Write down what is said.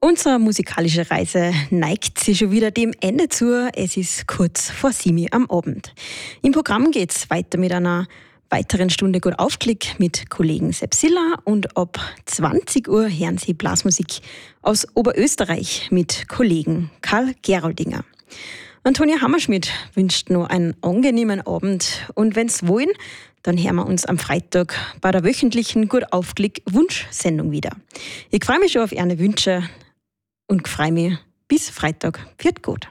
Unsere musikalische Reise neigt sich schon wieder dem Ende zu. Es ist kurz vor 7 am Abend. Im Programm geht es weiter mit einer weiteren Stunde Gut Aufklick mit Kollegen Sepp Siller und ab 20 Uhr hören Sie Blasmusik aus Oberösterreich mit Kollegen Karl Geroldinger. Antonia Hammerschmidt wünscht noch einen angenehmen Abend und wenn Sie wollen, dann hören wir uns am Freitag bei der wöchentlichen Gut Aufklick Wunschsendung wieder. Ich freue mich schon auf Ihre Wünsche und freue mich bis Freitag. Wird gut.